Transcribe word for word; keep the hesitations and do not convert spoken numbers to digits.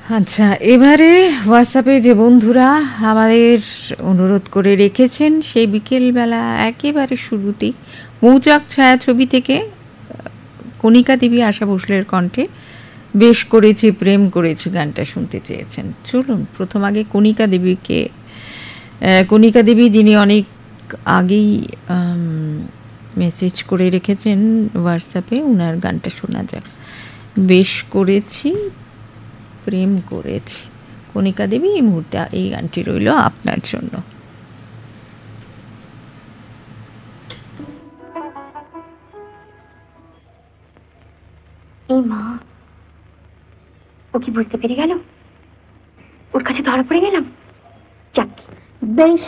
আচ্ছা, এবারে হোয়াটসঅ্যাপে যে বন্ধুরা আমাদের অনুরোধ করে রেখেছেন সেই বিকেলবেলা একেবারে শুরুতেই মৌচাক ছায়াছবি থেকে কণিকা দেবী আশা ভোসলের কণ্ঠে বেশ করেছি প্রেম করেছি গানটা শুনতে চেয়েছেন। চলুন প্রথম আগে কণিকা দেবীকে কণিকা দেবী যিনি অনেক আগেই মেসেজ করে রেখেছেন হোয়াটসঅ্যাপে, ওনার গানটা শোনা যাক। বেশ করেছি প্রেম করেছি, কণিকা দেবী এই মুহূর্তে এই গানটি রইল আপনার জন্য। এই মা, ও কি বুঝতে পেরে গেল? ওর কাছে ধরা পড়ে গেলাম। যাক, বেশ